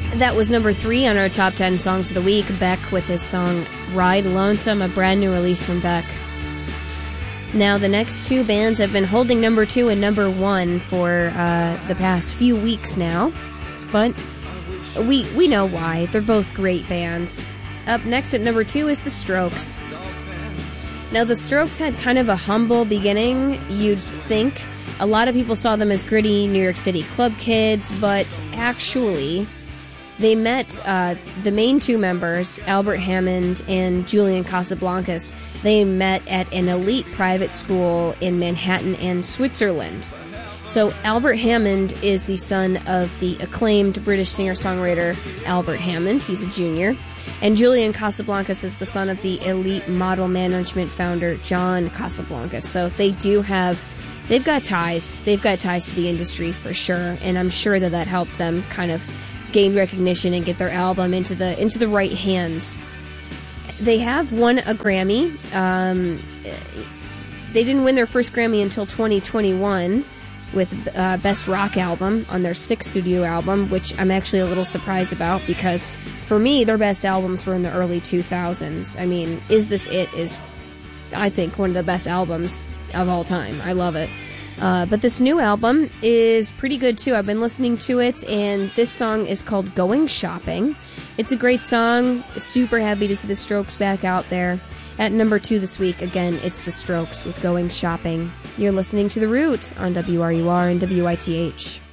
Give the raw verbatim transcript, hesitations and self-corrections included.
That was number three on our top ten songs of the week. Beck with his song Ride Lonesome, a brand new release from Beck. Now, the next two bands have been holding number two and number one for uh, the past few weeks now. But we we know why. They're both great bands. Up next at number two is The Strokes. Now, The Strokes had kind of a humble beginning, you'd think. A lot of people saw them as gritty New York City club kids, but actually, they met uh, the main two members, Albert Hammond and Julian Casablancas. They met at an elite private school in Manhattan and Switzerland. So Albert Hammond is the son of the acclaimed British singer-songwriter Albert Hammond. He's a junior. And Julian Casablancas is the son of the elite model management founder John Casablancas. So they do have, they've got ties. They've got ties to the industry for sure. And I'm sure that that helped them kind of gain recognition and get their album into the into the right hands. They have won a Grammy. Um, they didn't win their first Grammy until twenty twenty-one with uh, Best Rock Album on their sixth studio album, which I'm actually a little surprised about because for me, their best albums were in the early two thousands. I mean, Is This It is, I think, one of the best albums of all time. I love it. Uh, but this new album is pretty good, too. I've been listening to it, and this song is called Going Shopping. It's a great song. Super happy to see the Strokes back out there. At number two this week, again, it's the Strokes with Going Shopping. You're listening to The Root on W R U R and W I T H.